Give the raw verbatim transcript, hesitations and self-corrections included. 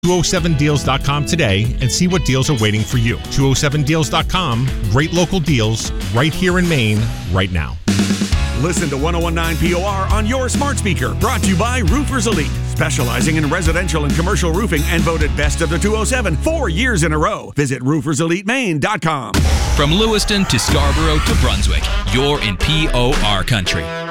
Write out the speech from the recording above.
two oh seven deals dot com today and see what deals are waiting for you. two oh seven deals dot com, great local deals right here in Maine, right now. Listen to one oh one point nine P O R on your smart speaker. Brought to you by Roofers Elite, specializing in residential and commercial roofing and voted best of the two oh seven four years in a row. Visit roofers elite maine dot com. From Lewiston to Scarborough to Brunswick, you're in P O R country.